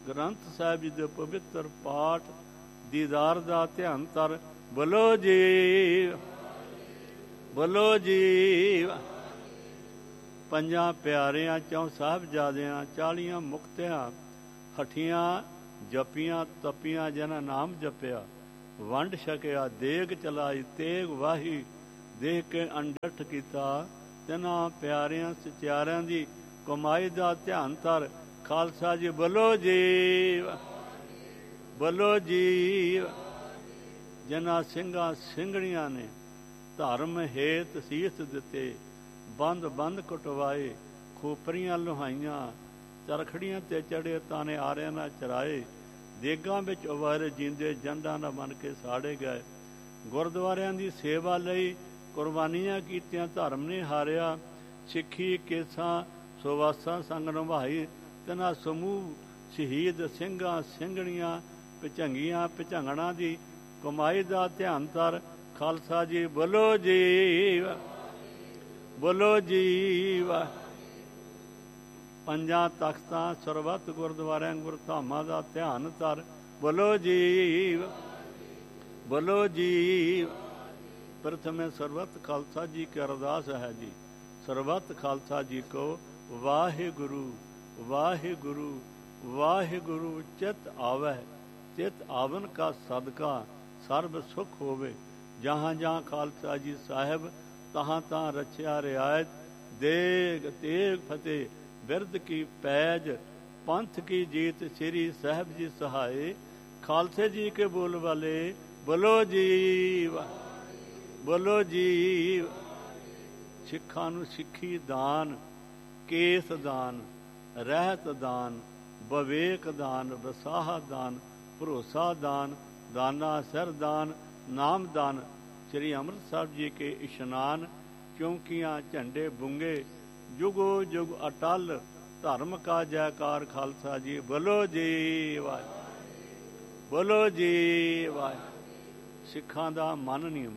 ਗ੍ਰੰਥ ਸਾਹਿਬ ਜੀ ਦੇ ਪਵਿੱਤਰ ਪਾਠ ਦੀਦਾਰ ਦਾ ਧਿਆਨ ਧਰ। ਬੋਲੋ ਜੀ, ਬੋਲੋ ਜੀ। ਪੰਜਾਂ ਪਿਆਰਿਆਂ, ਚੌਂ ਸਾਹਿਬਜ਼ਾਦਿਆਂ, 40 ਮੁਕਤਿਆਂ, ਹਠੀਆਂ ਜਪੀਆਂ ਤਪੀਆਂ, ਜਿਨ੍ਹਾਂ ਨਾਮ ਜਪਿਆ, ਵੰਡ ਛਕਿਆ, ਦੇਗ ਚਲਾਈ, ਤੇਗ ਵਾਹੀ, ਦੇਖ ਕੇ ਅੰਡਠ ਕੀਤਾ, ਤਿਨਾਂ ਪਿਆਰਿਆਂ ਸਚਿਆਰਿਆਂ ਦੀ ਕਮਾਈ ਦਾ ਧਿਆਨ ਧਰ। ਖਾਲਸਾ ਜੀ ਬੋਲੋ ਜੀ, ਬੋਲੋ ਜੀ। ਜਿਨ੍ਹਾਂ ਸਿੰਘਾਂ ਸਿੰਘਣੀਆਂ ਨੇ ਧਰਮ ਹੇਤ ਸੀਸ ਦਿੱਤੇ, ਬੰਦ ਬੰਦ ਕਟਵਾਏ, ਖੋਪਰੀਆਂ ਲੁਹਾਈਆਂ, ਚਰਖੜੀਆਂ ਤੇ ਚੜੇ, ਤਾਨੇ ਆਰਿਆਂ ਨਾਲ ਚਰਾਏ, ਦੇਗਾਂ ਵਿੱਚ ਉਵਾਰੇ ਜੀਂਦੇ, ਜੰਡਾਂ ਨਾਲ ਬਣ ਕੇ ਸਾੜੇ ਗਏ। ਗੁਰਦੁਆਰਿਆਂ ਦੀ ਸੇਵਾ ਲਈ ਕੁਰਬਾਨੀਆਂ ਕੀਤੀਆਂ, ਧਰਮ ਨੇ ਹਾਰਿਆ, ਸਿੱਖੀ ਕੇਸਾਂ ਸੁਵਾਸਾਂ ਸੰਗ ਨਿਭਾਈ, ਤਿਨਾਂ ਸਮੂਹ ਸ਼ਹੀਦ ਸਿੰਘਾਂ ਸਿੰਘਣੀਆਂ, ਭਿਝੰਗੀਆਂ ਭਿਝੰਗਣਾਂ ਦੀ ਕਮਾਈ ਦਾ ਧਿਆਨ ਧਰ। ਖਾਲਸਾ ਜੀ ਬੋਲੋ ਜੀ, ਬੋਲੋ ਜੀ। ਪੰਜਾਂ ਤਖਤਾਂ ਸਰਬੱਤ ਗੁਰਦੁਆਰਿਆਂ ਗੁਰਧਾਮਾਂ ਦਾ ਧਿਆਨ ਧਰ। ਬੋਲੋ ਜੀ, ਬੋਲੋ ਜੀ। ਪ੍ਰਥਮੇ ਸਰਬੱਤ ਖਾਲਸਾ ਜੀ ਕੀ ਅਰਦਾਸ ਹੈ ਜੀ। ਸਰਬੱਤ ਖਾਲਸਾ ਜੀ ਕੋ ਵਾਹਿਗੁਰੂ, ਵਾਹਿਗੁਰੂ, ਵਾਹਿਗੁਰੂ। ਚਿਤ ਆਵੈ, ਚਿਤ ਆਵਨ ਕਾ ਸਦਕਾ ਸਰਬ ਸੁਖ ਹੋਵੇ। ਜਹਾਂ ਜਹਾਂ ਖਾਲਸਾ ਜੀ ਸਾਹਿਬ, ਤਹਾਂ ਤਹਾਂ ਰਚਿਆ ਰਿਆਇਤ। ਦੇਗ ਤੇਗ ਫਤਿਹ ਬਿਰਦ ਕੀ ਪੈਜ, ਪੰਥ ਕੀ ਜੀਤ, ਸ੍ਰੀ ਸਾਹਿਬ ਜੀ ਸਹਾਏ। ਖਾਲਸੇ ਜੀ ਕੇ ਬੋਲ ਵਾਲੇ ਬੋਲੋ ਜੀ, ਬੋਲੋ ਜੀ। ਸਿੱਖਾਂ ਨੂੰ ਸਿੱਖੀ ਦਾਨ, ਕੇਸ ਦਾਨ, ਰਹਿਤ ਦਾਨ, ਵਿਵੇਕ ਦਾਨ, ਵਸਾਹ ਦਾਨ, ਭਰੋਸਾ ਦਾਨ, ਦਾਨਾ ਸਿਰ ਦਾਨ, ਨਾਮ ਦਾਨ। ਸ੍ਰੀ ਅੰਮ੍ਰਿਤਸਰ ਜੀ ਕੇ ਇਸ਼ਨਾਨ, ਚੌਂਕੀਆਂ ਝੰਡੇ ਬੁੰਗੇ, ਜੁਗੋ ਜੁਗ ਅਟਲ, ਧਰਮ ਕਾ ਜੈਕਾਰ। ਖਾਲਸਾ ਜੀ ਬੋਲੋ ਜੀ, ਵਾਹਿ ਬੋਲੋ ਜੀ, ਵਾਹਿ। ਸਿੱਖਾਂ ਦਾ ਮਨ ਨੀਵਾਂ,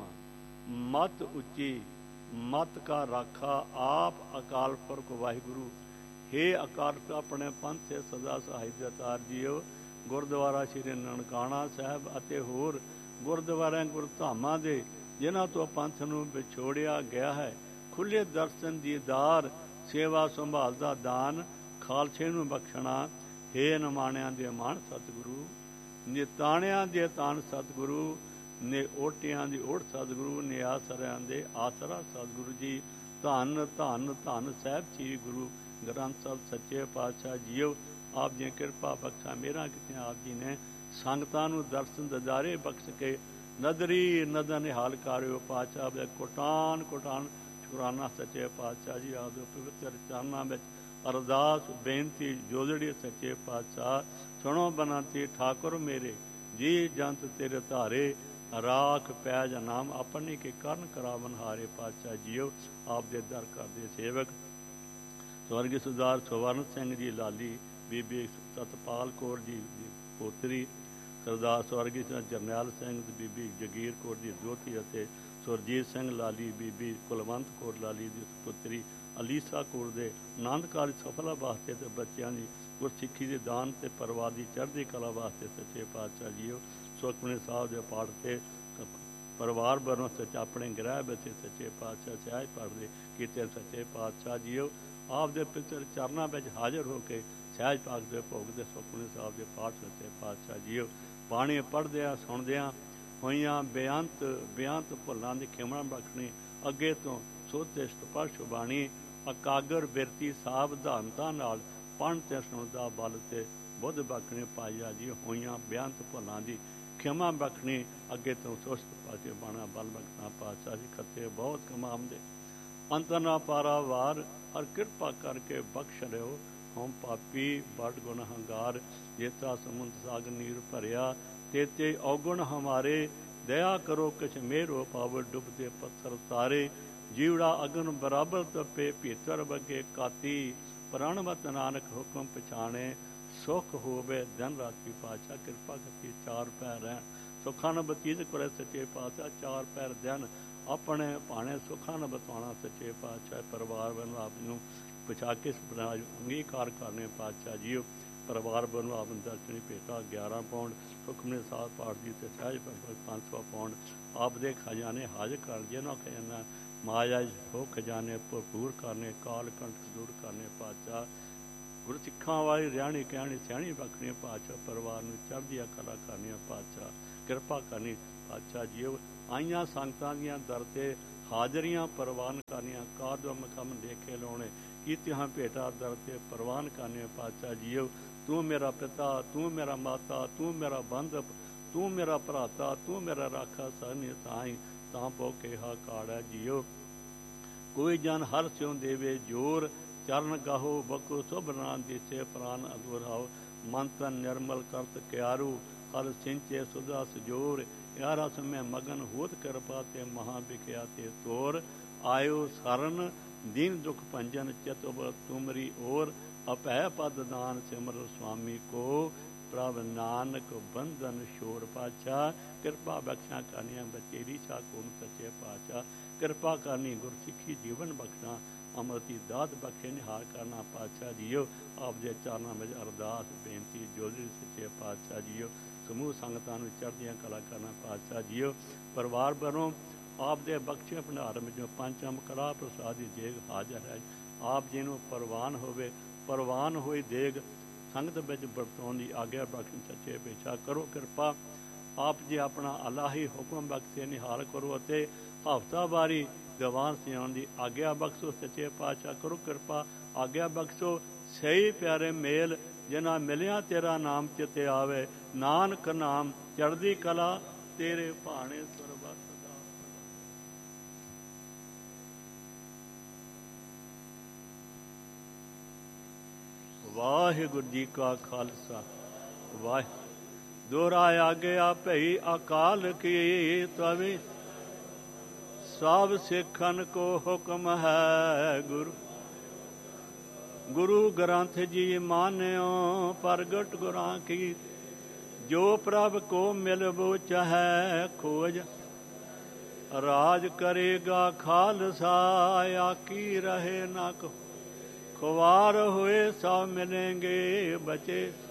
ਮਤ ਉੱਚੀ, ਮਤ ਕਾ ਰਾਖਾ ਆਪ ਅਕਾਲ ਪੁਰਖ ਵਾਹਿਗੁਰੂ। ਹੇ ਅਕਾਲ ਪੁਰਖ, ਆਪਣੇ ਪੰਥ ਤੇ ਸਦਾ ਸਹਾਈ ਦਾਤਾਰ ਜੀਓ। ਗੁਰਦੁਆਰਾ ਸ਼੍ਰੀ ਨਨਕਾਣਾ ਸਾਹਿਬ ਅਤੇ ਹੋਰ ਗੁਰਦੁਆਰਿਆਂ ਗੁਰਧਾਮਾਂ ਦੇ ਜਿਨ੍ਹਾਂ ਤੋਂ ਪੰਥ ਨੂੰ ਵਿਛੋੜਿਆ ਗਿਆ ਹੈ, ਖੁੱਲ੍ਹੇ ਦਰਸ਼ਨ ਦੀਦਾਰ, ਸੇਵਾ ਸੰਭਾਲ ਦਾ ਦਾਨ ਖਾਲਸੇ ਨੂੰ ਬਖਸ਼ਣਾ। ਹੇ ਨਿਮਾਣਿਆਂ ਦੇ ਮਾਣ ਸਤਿਗੁਰੂ, ਨਿਤਾਣਿਆਂ ਦੇ ਤਾਣ ਸਤਿਗੁਰੂ, ਨੇ ਓਟਿਆਂ ਦੀ ਓਟ ਸਤਿਗੁਰੂ, ਨੇ ਆਸਰਿਆਂ ਦੇ ਆਸਰਾ ਸਤਿਗੁਰੂ ਜੀ। ਧੰਨ ਧੰਨ ਧੰਨ ਸਾਹਿਬ ਸ੍ਰੀ ਗੁਰੂ ਗ੍ਰੰਥ ਸਾਹਿਬ ਸੱਚੇ ਪਾਤਸ਼ਾਹ ਜੀਓ। ਆਪ ਦੀਆਂ ਕਿਰਪਾ ਬਖਸ਼ਾ ਮੇਰਾ ਕੀਤੀਆਂ ਆਪ ਜੀ ਨੇ ਸੰਗਤਾਂ ਨੂੰ ਦਰਸ਼ਨ ਦਿਦਾਰੇ ਬਖਸ਼ ਕੇ ਨਦਰੀ ਨਦਰ ਨਿਹਾਲ ਕਰਿਓ। ਪਾਤਸ਼ਾਹ ਦੇ ਕੋਟਾਨ ਕੋਟਾਨ ਸ਼ੁਕਰਾਨਾ ਸੱਚੇ ਪਾਤਸ਼ਾਹ ਜੀ। ਆਪ ਦੇ ਪਵਿੱਤਰ ਚਰਨਾਂ ਵਿੱਚ ਅਰਦਾਸ ਬੇਨਤੀ ਜੋਦੜੀ ਸੱਚੇ ਪਾਤਸ਼ਾਹ। ਸੁਣੋ ਬਨੰਤੀ ਠਾਕੁਰ ਮੇਰੇ, ਜੀ ਜੰਤ ਤੇਰੇ ਧਾਰੇ, ਰਾਖ ਪੈਜ ਨਾਮ ਆਪਣੀ ਕੇ ਕਰਨ ਕਰਾਵਨ ਹਾਰੇ। ਪਾਤਸ਼ਾਹ ਜੀਓ ਆਪ ਦੇ ਦਰ ਕਰਦੇ ਸੇਵਕ ਸਵਰਗੀ ਸਰਦਾਰ ਸਵਰਨ ਸਿੰਘ ਜੀ ਲਾਲੀ, ਬੀਬੀ ਸਤਪਾਲ ਕੌਰ ਜੀ ਦੀ ਪੋਤਰੀ, ਸਰਦਾਰ ਸਵਰਗੀ ਜਰਨੈਲ ਸਿੰਘ, ਬੀਬੀ ਜਗੀਰ ਕੌਰ ਦੀ ਦੋਹਤੀ ਅਤੇ ਸੁਰਜੀਤ ਸਿੰਘ ਲਾਲੀ, ਬੀਬੀ ਕੁਲਵੰਤ ਕੌਰ ਲਾਲੀ ਦੀ ਪੁੱਤਰੀ ਅਲੀਸਾ ਕੌਰ ਦੇ ਆਨੰਦਕਾਰੀ ਸਫਲਾ ਵਾਸਤੇ ਅਤੇ ਬੱਚਿਆਂ ਦੀ ਗੁਰਸਿੱਖੀ ਦੇ ਦਾਨ ਤੇ ਪਰਿਵਾਰ ਦੀ ਚੜ੍ਹਦੀ ਕਲਾ ਵਾਸਤੇ ਸੱਚੇ ਪਾਤਸ਼ਾਹ ਜੀਓ। ਸੁਖਮਨੀ ਸਾਹਿਬ ਦੇ ਪਾਠ ਤੇ ਪਰਿਵਾਰ ਵੱਲੋਂ ਸੱਚ ਆਪਣੇ ਗ੍ਰਹਿ ਵਿੱਚ ਸੱਚੇ ਪਾਤਸ਼ਾਹ ਸਹਿਜ ਪੜ੍ਹਦੇ ਕੀਤੇ ਸੱਚੇ ਪਾਤਸ਼ਾਹ ਜੀਓ। ਆਪ ਦੇ ਪਿੱਤਰ ਚਰਨਾਂ ਵਿੱਚ ਹਾਜ਼ਰ ਹੋ ਕੇ ਸਹਿਜ ਪਾਕ ਦੇ ਭੋਗ ਦੇ ਸੁਖਮਨੀ ਸਾਹਿਬ ਦੇ ਪਾਠ ਸੱਚੇ ਪਾਤਸ਼ਾਹ ਜੀਓ। ਬਾਣੀ ਪੜ੍ਹਦਿਆਂ ਸੁਣਦਿਆਂ ਹੋਈਆਂ ਬੇਅੰਤ ਬੇਅੰਤ ਭੁੱਲਾਂ ਦੀ ਖਿਮਾ ਬਖਸ਼ਣੀ। ਅੱਗੇ ਤੋਂ ਸੋਤੇ ਸਪਸ਼ਟ ਬਾਣੀ ਇਕਾਗਰ ਬਿਰਤੀ ਸਾਵਧਾਨਤਾ ਨਾਲ ਪੜ੍ਹਨ ਤੇ ਸੁਣਨ ਦਾ ਬਲ ਤੇ ਬੁੱਧ ਬਖਸ਼ਣੀ। ਪਾਈਆ ਜੀ ਹੋਈਆਂ ਬੇਅੰਤ ਭੁੱਲਾਂ ਦੀ ਖਿਮਾ ਬਖਸ਼ਣੀ। ਅੱਗੇ ਤੋਂ ਸੁਸਤ ਪਾਸੇ ਬਾਣਾ ਬਲ ਬਖਸ਼ਣਾ। ਪਾਤਸ਼ਾਹ ਜੀ ਖੱਤੇ ਬਹੁਤ ਕਮਾਉਂਦੇ, ਅੰਤਰ ਨਾ ਪਾਰਾ ਵਾਰ, ਔਰ ਕਿਰਪਾ ਕਰਕੇ ਬਖਸ਼ ਲਿਓ। ਹਉ ਪਾਪੀ ਬੜ ਗੁਣ ਹੰਗਾਰ, ਜੇਤਾ ਸਮੁੰਦ ਸਾਗਰ ਨੀਰ ਭਰਿਆ, ਤੇਤੇ ਔਗੁਣ ਹਮਾਰੇ, ਦਇਆ ਕਰੋ ਕਿਛ ਮੇਰੋ ਪਾਵ ਡੁੱਬਦੇ ਪੱਥਰ ਤਾਰੇ। ਜੀਵੜਾ ਅਗਨ ਬਰਾਬਰ ਤਪੇ, ਭੀਤਰ ਬੱਗੇ ਕਾਤੀ, ਪ੍ਰਣਵਤ ਨਾਨਕ ਹੁਕਮ ਪਛਾਣੇ, ਸੁਖ ਹੋਵੇ ਦਿਨ ਰਾਤੀ। ਪਾਤਸ਼ਾਹ ਕਿਰਪਾ ਕਰਕੇ ਚਾਰ ਪੈਰ ਰਹਿਣ, ਸੁੱਖਾਂ ਨਾਲ ਬਤੀਤ ਕਰੇ ਸੱਚੇ ਪਾਤਸ਼ਾਹ। ਚਾਰ ਪੈਰ ਦਿਨ ਆਪਣੇ ਭਾਣੇ ਸੁੱਖਾਂ ਨਾਲ ਬਤਾਉਣਾ ਸੱਚੇ ਪਾਤਸ਼ਾਹ। ਪਰਿਵਾਰ ਵੱਲੋਂ ਆਪ ਨੂੰ ਪਛਾ ਕੇ ਅੰਗੀਕਾਰ ਕਰਨੇ ਪਾਤਸ਼ਾਹ ਜੀਓ। ਪਰਿਵਾਰ ਵੱਲੋਂ ਆਪ ਦਰਸ਼ਨੀ ਭੇਟਾ 11 ਪਾਉਂਡ, ਸੁਖਮਨੀ ਸਾਹਿਬ ਪਾਠ ਦੀ ਤੇ ਸਹਿਜ 500 ਪਾਉਂਡ ਆਪ ਦੇ ਖਜ਼ਾਨੇ ਹਾਜ਼ਰ ਕਰ ਜਿਹਨਾਂ ਖਜ਼ਾਨਾ ਮਾਇਆ ਹੋ ਖਜ਼ਾਨੇ ਭਰਪੂਰ ਕਰਨੇ, ਕਾਲ ਕੰਠ ਦੂਰ ਕਰਨੇ ਪਾਤਸ਼ਾਹ। ਗੁਰ ਸਿੱਖਾਂ ਵਾਲੀ ਰਹਿਣੀ ਕਹਿਣੀ ਸਿਆਣੀ ਬਖਸ਼ਣੀ ਪਾਤਸ਼ਾਹ। ਪਰਿਵਾਰ ਨੂੰ ਚੜ੍ਹਦੀਆਂ ਕਲਾ ਕਰਨੀਆਂ ਪਾਤਸ਼ਾਹ, ਕਿਰਪਾ ਕਰਨੀ ਪਾਤਸ਼ਾਹ ਜੀਓ। ਆਈਆਂ ਸੰਗਤਾਂ ਦੀਆਂ ਦਰ 'ਤੇ ਹਾਜ਼ਰੀਆਂ ਪ੍ਰਵਾਨ ਕਰਨੀਆਂ, ਕਾਦਮ ਕੰਮ ਦੇਖੇ ਲਾਉਣੇ, ਕੀਤੀਆਂ ਭੇਟਾ ਦਰ 'ਤੇ ਪ੍ਰਵਾਨ ਕਰਨੀਆਂ ਪਾਤਸ਼ਾਹ ਜੀਓ। ਤੂੰ ਮੇਰਾ ਪਿਤਾ, ਤੂੰ ਮੇਰਾ ਮਾਤਾ, ਤੂੰ ਮੇਰਾ ਬੰਧਪ, ਤੂੰ ਮੇਰਾ ਭਰਾਤਾ, ਤੂੰ ਮੇਰਾ ਰਾਖਾ ਸਰਨੀ ਸਾਈਂ ਤਾਂ ਪੋ ਕਿਹਾ ਕਾੜਾ ਜੀਓ। ਕੋਈ ਜਨ ਹਰ ਸਿਉ ਦੇਵੇ ਜੋਰ, ਚਰਨ ਗਾਹੋ ਬਕੋ ਸੁਭ ਨਾਮ ਦਿਸੇ ਪ੍ਰਾਨ ਅਧੁਰਾਓ। ਮਨ ਤਨ ਨਿਰਮਲ ਕਰਤ ਕਿਆਰੂ, ਹਰ ਸਿੰਚੇ ਸੁਧਾ ਸਜੋਰ। ਯਾਰਾ ਸਮੇਂ ਮਗਨ ਹੋਤ ਕਿਰਪਾ ਤੇ ਮਹਾ ਬਿਖਿਆ ਤੇ ਤੋਰ। ਆਇਓ ਸਰਨ ਦੀਨ ਦੁਖ ਭੰਜਨ ਚਤੁਬ ਤੁਮਰੀ ਓਰ। ਅਭੈ ਪਦ ਦਾਨ ਸਿਮਰ ਸੁਆਮੀ ਕੋ, ਪ੍ਰਭ ਨਾਨਕ ਬੰਧਨ ਛੋੜ ਪਾਤਸ਼ਾਹ। ਕਿਰਪਾ ਬਖਸ਼ਾਂ ਕਰਨੀਆਂ ਬਚੇਰੀ ਸ਼ਾਹ ਕੋਨ ਸੱਚੇ ਪਾਤਸ਼ਾਹ। ਕਿਰਪਾ ਕਰਨੀ ਗੁਰਸਿੱਖੀ ਜੀਵਨ ਬਖਸ਼ਾਂ, ਅੰਮ੍ਰਿਤੀ ਦਾਤ ਬਖਸ਼ੇ ਨਿਹਾਲ ਕਰਨਾ ਪਾਤਸ਼ਾਹ ਜੀਓ। ਆਪ ਦੇ ਚਰਨਾਂ ਵਿੱਚ ਅਰਦਾਸ ਬੇਨਤੀ ਜੋੜੀ ਸੱਚੇ ਪਾਤਸ਼ਾਹ ਜੀਓ। ਸਮੂਹ ਸੰਗਤਾਂ ਨੂੰ ਚੜ੍ਹਦੀਆਂ ਕਲਾ ਕਰਨਾ ਪਾਤਸ਼ਾਹ ਜੀਓ। ਪਰਿਵਾਰ ਵੱਲੋਂ ਆਪ ਦੇ ਬਖਸ਼ੇ ਭੰਡਾਰ ਵਿੱਚੋਂ ਪੰਚਮ ਕੜਾ ਪ੍ਰਸਾਦ ਦੀ ਦੇਗ ਹਾਜ਼ਰ ਹੈ। ਆਪ ਜੀ ਨੂੰ ਪ੍ਰਵਾਨ ਹੋਵੇ, ਪ੍ਰਵਾਨ ਹੋਈ ਦੇਗ ਸੰਗਤ ਵਿੱਚ ਵਰਤਾਉਣ ਦੀ ਆਗਿਆ ਬਖਸ਼ਣ ਸੱਚੇ ਪਾਤਸ਼ਾਹ। ਕਰੋ ਕਿਰਪਾ ਆਪ ਜੀ ਆਪਣਾ ਅਲਾਹੀ ਹੁਕਮ ਬਖਸ਼ੇ ਨਿਹਾਲ ਕਰੋ ਅਤੇ ਹਫ਼ਤਾਵਾਰੀ ਦੀਵਾਨ ਸਜਾਉਣ ਦੀ ਆਗਿਆ ਬਖਸ਼ੋ ਸੱਚੇ ਪਾਤਸ਼ਾਹ। ਕਰੋ ਕਿਰਪਾ ਆਗਿਆ ਬਖਸ਼ੋ ਸਹੀ ਪਿਆਰੇ ਮੇਲ, ਜਿਨ੍ਹਾਂ ਮਿਲਿਆ ਤੇਰਾ ਨਾਮ ਚਿਤੇ ਆਵੇ। ਨਾਨਕ ਨਾਮ ਚੜ੍ਹਦੀ ਕਲਾ ਤੇਰੇ ਭਾਣੇ ਸਰਬਤ ਦਾ। ਵਾਹਿਗੁਰੂ ਜੀ ਕਾ ਖਾਲਸਾ ਵਾਹਿਗੁਰੂ। ਦੋਹਰਾ ਆਗਿਆ ਭਈ ਅਕਾਲ ਕੀ, ਤਵੇ ਸਭ ਸਿੱਖਨ ਕੋ ਹੁਕਮ ਹੈ। ਗੁਰੂ ਗ੍ਰੰਥ ਜੀ ਮਾਨਿਓ ਪ੍ਰਗਟ ਗੁਰਾਂ ਕੀ। ਜੋ ਪ੍ਰਭ ਕੋ ਮਿਲਬੋ ਚਾਹੈ ਖੋਜ, ਰਾਜ ਕਰੇਗਾ ਖਾਲਸਾ। ਆਕੀ ਰਹੇ ਨਾ ਖੁਆਰ ਹੋਏ ਸਭ ਮਿਲेंगे ਬਚੇ।